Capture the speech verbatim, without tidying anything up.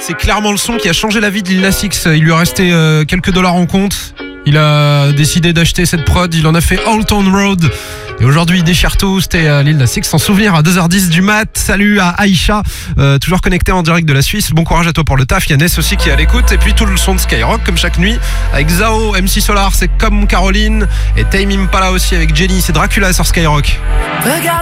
c'est clairement le son qui a changé la vie de Lil Nas X. Il lui est resté euh, quelques dollars en compte. Il a décidé d'acheter cette prod, il en a fait Old Town Road. Et aujourd'hui, il déchire tout. C'était euh, Lil Nas X, sans souvenir, à deux heures dix du mat. Salut à Aïcha, euh, toujours connecté en direct de la Suisse. Bon courage à toi pour le taf. Il y a Ness aussi qui est à l'écoute. Et puis tout le son de Skyrock, comme chaque nuit, avec Zao, M C Solar, c'est Comme Caroline. Et Tame Impala aussi avec Jenny. C'est Dracula sur Skyrock. Regarde.